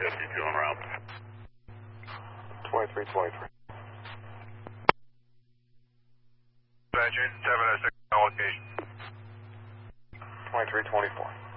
52 en route. 2323. Dispatcher, 706 on location. 2324.